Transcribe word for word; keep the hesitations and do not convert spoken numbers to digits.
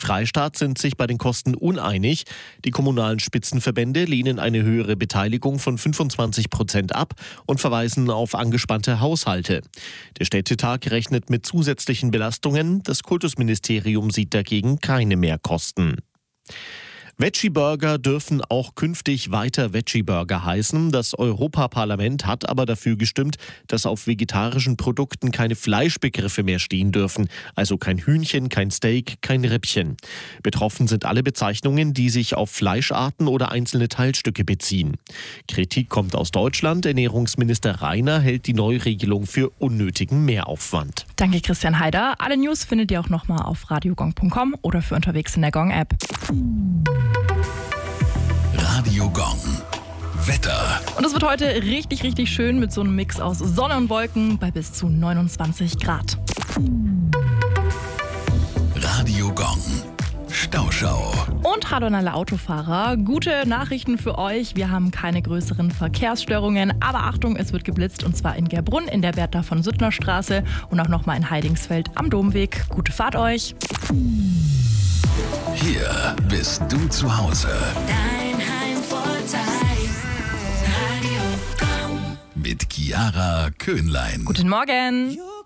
Freistaat sind sich bei den Kosten uneinig. Die kommunalen Spitzenverbände lehnen eine höhere Beteiligung von fünfundzwanzig Prozent ab und verweisen auf angespannte Haushalte. Der Städtetag rechnet mit zusätzlichen Belastungen. Das Kultusministerium sieht dagegen keine Mehrkosten. Veggie-Burger dürfen auch künftig weiter Veggie-Burger heißen. Das Europaparlament hat aber dafür gestimmt, dass auf vegetarischen Produkten keine Fleischbegriffe mehr stehen dürfen. Also kein Hühnchen, kein Steak, kein Rippchen. Betroffen sind alle Bezeichnungen, die sich auf Fleischarten oder einzelne Teilstücke beziehen. Kritik kommt aus Deutschland. Ernährungsminister Rainer hält die Neuregelung für unnötigen Mehraufwand. Danke, Christian Haider. Alle News findet ihr auch nochmal auf radiogong punkt com oder für unterwegs in der Gong-App. Radio Gong. Wetter. Und es wird heute richtig, richtig schön mit so einem Mix aus Sonne und Wolken bei bis zu neunundzwanzig Grad. Radio Gong. Stauschau. Und hallo an alle Autofahrer. Gute Nachrichten für euch. Wir haben keine größeren Verkehrsstörungen. Aber Achtung, es wird geblitzt und zwar in Gerbrunn in der Bertha von Suttner Straße und auch nochmal in Heidingsfeld am Domweg. Gute Fahrt euch. Hier bist du zu Hause. Dein Heimvorteil. Radio Gong. Mit Chiara Köhnlein. Guten Morgen.